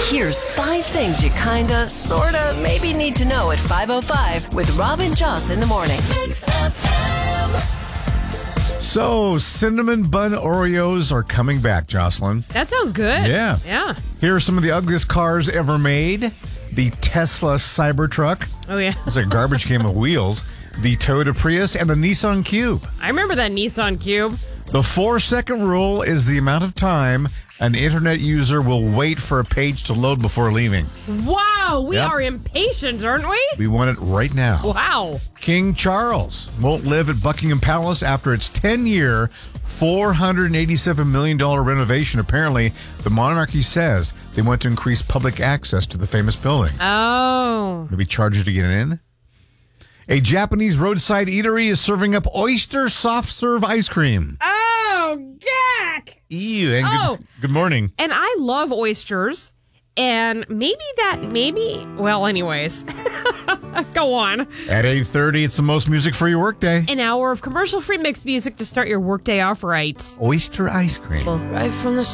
Here's 5 things you kinda, sorta, maybe need to know at 5:05 with Rob and Joss in the morning. So, cinnamon bun Oreos are coming back, Jocelyn. That sounds good. Yeah. Yeah. Here are some of the ugliest cars ever made. The Tesla Cybertruck. Oh, yeah. It's a garbage can with wheels. The Toyota Prius and the Nissan Cube. I remember that Nissan Cube. The 4-second rule is the amount of time an internet user will wait for a page to load before leaving. Wow, we Yep. are impatient, aren't we? We want it right now. Wow. King Charles won't live at Buckingham Palace after its 10-year, $487 million renovation. Apparently, the monarchy says they want to increase public access to the famous building. Oh. Maybe charge you to get in. A Japanese roadside eatery is serving up oyster soft serve ice cream. Oh, gack. Ew. And good morning. And I love oysters. And well, anyways. Go on. At 8:30, it's the most music for your workday. An hour of commercial-free mixed music to start your workday off right. Oyster ice cream. Right from the